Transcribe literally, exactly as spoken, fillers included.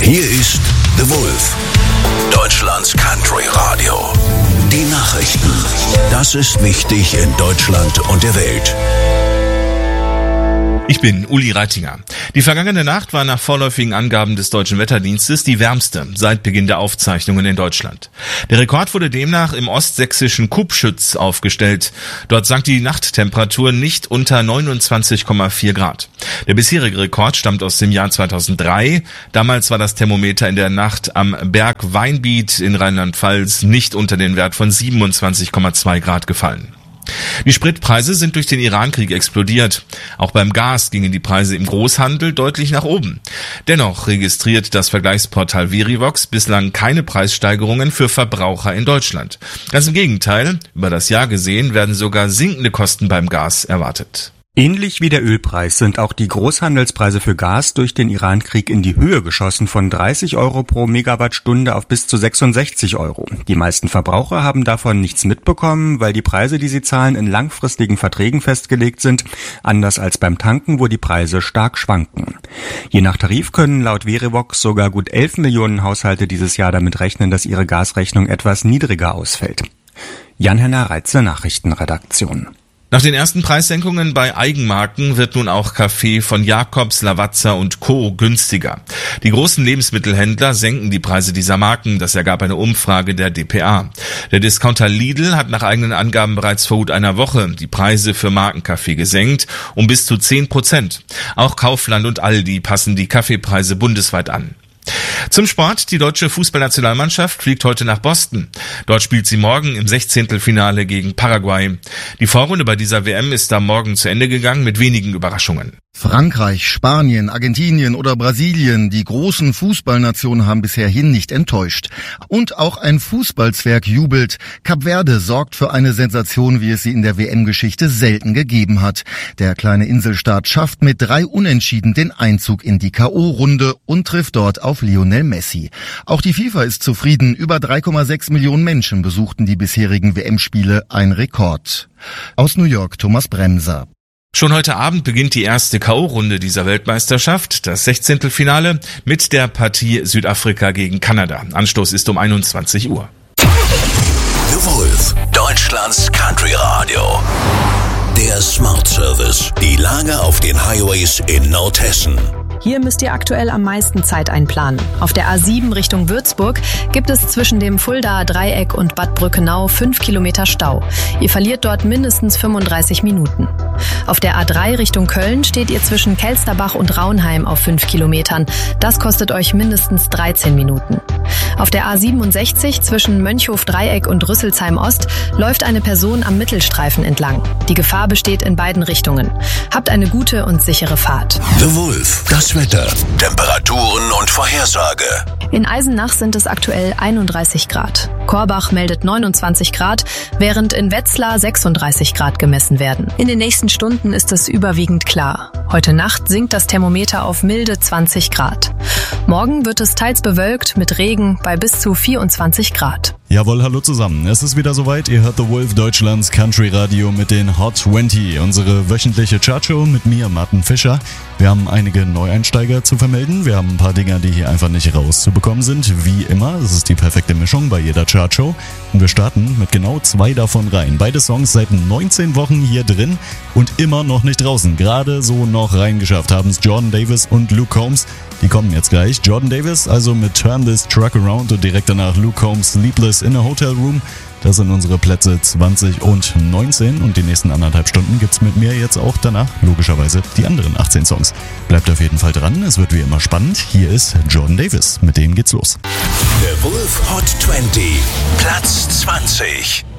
Hier ist The Wolf, Deutschlands Country Radio. Die Nachrichten. Das ist wichtig in Deutschland und der Welt. Ich bin Uli Reitinger. Die vergangene Nacht war nach vorläufigen Angaben des Deutschen Wetterdienstes die wärmste seit Beginn der Aufzeichnungen in Deutschland. Der Rekord wurde demnach im ostsächsischen Kubschütz aufgestellt. Dort sank die Nachttemperatur nicht unter neunundzwanzig Komma vier Grad. Der bisherige Rekord stammt aus dem Jahr zweitausenddrei. Damals war das Thermometer in der Nacht am Berg Weinbiet in Rheinland-Pfalz nicht unter den Wert von siebenundzwanzig Komma zwei Grad gefallen. Die Spritpreise sind durch den Irankrieg explodiert. Auch beim Gas gingen die Preise im Großhandel deutlich nach oben. Dennoch registriert das Vergleichsportal Verivox bislang keine Preissteigerungen für Verbraucher in Deutschland. Ganz im Gegenteil, über das Jahr gesehen werden sogar sinkende Kosten beim Gas erwartet. Ähnlich wie der Ölpreis sind auch die Großhandelspreise für Gas durch den Irankrieg in die Höhe geschossen, von dreißig Euro pro Megawattstunde auf bis zu sechsundsechzig Euro. Die meisten Verbraucher haben davon nichts mitbekommen, weil die Preise, die sie zahlen, in langfristigen Verträgen festgelegt sind, anders als beim Tanken, wo die Preise stark schwanken. Je nach Tarif können laut Verivox sogar gut elf Millionen Haushalte dieses Jahr damit rechnen, dass ihre Gasrechnung etwas niedriger ausfällt. Jan-Henner Reitze, Nachrichtenredaktion. Nach den ersten Preissenkungen bei Eigenmarken wird nun auch Kaffee von Jacobs, Lavazza und Co. günstiger. Die großen Lebensmittelhändler senken die Preise dieser Marken, das ergab eine Umfrage der D P A. Der Discounter Lidl hat nach eigenen Angaben bereits vor gut einer Woche die Preise für Markenkaffee gesenkt, um bis zu zehn Prozent. Auch Kaufland und Aldi passen die Kaffeepreise bundesweit an. Zum Sport. Die deutsche Fußballnationalmannschaft fliegt heute nach Boston. Dort spielt sie morgen im Sechzehntelfinale gegen Paraguay. Die Vorrunde bei dieser W M ist am Morgen zu Ende gegangen mit wenigen Überraschungen. Frankreich, Spanien, Argentinien oder Brasilien, die großen Fußballnationen haben bisherhin nicht enttäuscht. Und auch ein Fußballzwerg jubelt. Kap Verde sorgt für eine Sensation, wie es sie in der W M-Geschichte selten gegeben hat. Der kleine Inselstaat schafft mit drei Unentschieden den Einzug in die K O-Runde und trifft dort auf Lionel Messi. Auch die FIFA ist zufrieden. Über drei Komma sechs Millionen Menschen besuchten die bisherigen W M-Spiele, ein Rekord. Aus New York, Thomas Bremser. Schon heute Abend beginnt die erste K O-Runde dieser Weltmeisterschaft, das Sechzehntelfinale, mit der Partie Südafrika gegen Kanada. Anstoß ist um einundzwanzig Uhr. The Wolf, Deutschlands Country Radio. Der Smart Service. Die Lage auf den Highways in Nordhessen. Hier müsst ihr aktuell am meisten Zeit einplanen. Auf der A sieben Richtung Würzburg gibt es zwischen dem Fuldaer Dreieck und Bad Brückenau fünf Kilometer Stau. Ihr verliert dort mindestens fünfunddreißig Minuten. Auf der A drei Richtung Köln steht ihr zwischen Kelsterbach und Raunheim auf fünf Kilometern. Das kostet euch mindestens dreizehn Minuten. Auf der A siebenundsechzig zwischen Mönchhof-Dreieck und Rüsselsheim Ost läuft eine Person am Mittelstreifen entlang. Die Gefahr besteht in beiden Richtungen. Habt eine gute und sichere Fahrt. The Wolf, das Wetter, Temperaturen und Vorhersage. In Eisenach sind es aktuell einunddreißig Grad. Korbach meldet neunundzwanzig Grad, während in Wetzlar sechsunddreißig Grad gemessen werden. In den nächsten Stunden ist es überwiegend klar. Heute Nacht sinkt das Thermometer auf milde zwanzig Grad. Morgen wird es teils bewölkt mit Regen bei bis zu vierundzwanzig Grad. Jawohl, hallo zusammen. Es ist wieder soweit. Ihr hört The Wolf, Deutschlands Country Radio mit den Hot zwanzig, unsere wöchentliche Chartshow mit mir, Martin Fischer. Wir haben einige Neueinsteiger zu vermelden. Wir haben ein paar Dinger, die hier einfach nicht rauszubekommen sind. Wie immer, das ist die perfekte Mischung bei jeder Chartshow. Und wir starten mit genau zwei davon rein. Beide Songs seit neunzehn Wochen hier drin und immer noch nicht draußen. Gerade so noch reingeschafft haben es Jordan Davis und Luke Combs. Die kommen jetzt gleich. Jordan Davis also mit Turn This Truck Around und direkt danach Luke Combs Sleepless in a Hotel Room. Das sind unsere Plätze zwanzig und neunzehn und die nächsten anderthalb Stunden gibt's mit mir jetzt auch danach logischerweise die anderen achtzehn Songs. Bleibt auf jeden Fall dran, es wird wie immer spannend. Hier ist Jordan Davis, mit dem geht's los. The Wolf Hot zwanzig, Platz zwanzig.